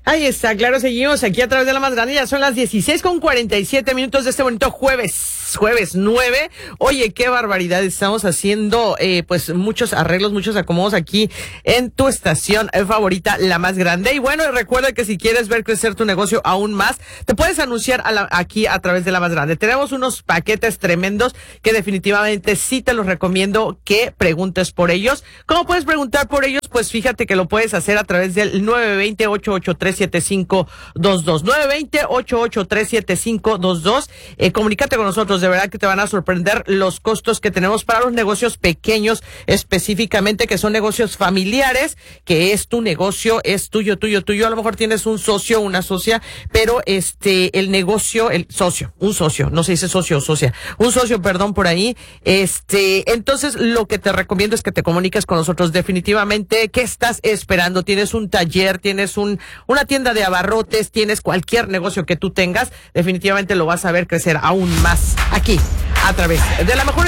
Ahí está, claro, seguimos aquí a través de La Más Grande. Ya son las 16:47 de este bonito jueves 9. Oye, qué barbaridad, estamos haciendo pues muchos arreglos, muchos acomodos aquí en tu estación favorita, La Más Grande. Y bueno, recuerda que si quieres ver crecer tu negocio aún más, te puedes anunciar aquí a través de La Más Grande. Tenemos unos paquetes tremendos que definitivamente sí te los recomiendo que preguntes por ellos. ¿Cómo puedes preguntar por ellos? Pues fíjate que lo puedes hacer a través del 920-883-7522. 920-883-7522. Comunícate con nosotros, de verdad que te van a sorprender los costos que tenemos para los negocios pequeños, específicamente que son negocios familiares, que es tu negocio, es tuyo. A lo mejor tienes un socio, una socia, pero el negocio, un socio, no se dice socio o socia, un socio, perdón, por ahí. Entonces lo que te recomiendo es que te comuniques con nosotros definitivamente. ¿Qué estás esperando? ¿Tienes un taller? ¿Tienes una tienda de abarrotes? ¿Tienes cualquier negocio que tú tengas? Definitivamente lo vas a ver crecer aún más aquí, a través de la mejor